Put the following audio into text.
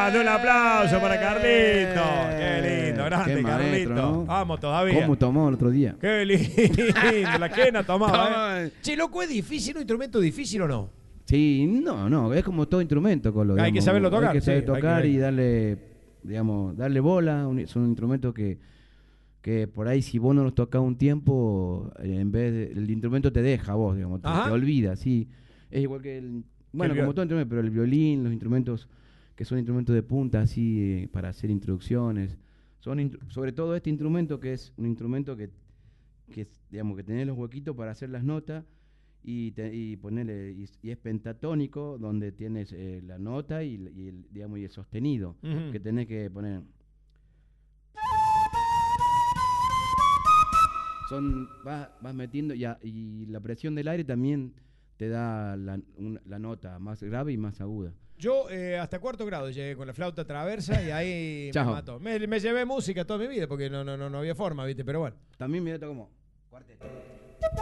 grande, un aplauso para Carlito. Qué lindo, grande, Qué Carlito. maestro, ¿no? Vamos todavía. ¿Cómo tomó el otro día? Qué lindo, la quena tomaba. Che, loco, ¿es difícil, un instrumento difícil o no? Sí, no, es como todo instrumento, Colo. Hay que saberlo tocar. Hay que saber sí, tocar hay que- y darle bola. Son instrumentos que por ahí si vos no los tocas un tiempo, el instrumento te deja a vos, digamos, te olvida, sí. Es igual que bueno, como todo instrumento, pero el violín, los instrumentos que son instrumentos de punta, así, para hacer introducciones. Sobre todo este instrumento, que es un instrumento que digamos, que tenés los huequitos para hacer las notas y es pentatónico, donde tienes la nota digamos, y el sostenido, que tenés que poner. Vas metiendo y la presión del aire también te da la nota más grave y más aguda. Yo hasta cuarto grado llegué con la flauta traversa y ahí me mató. Me llevé música toda mi vida porque no había forma, ¿viste? Pero bueno. También me da como cuarteto.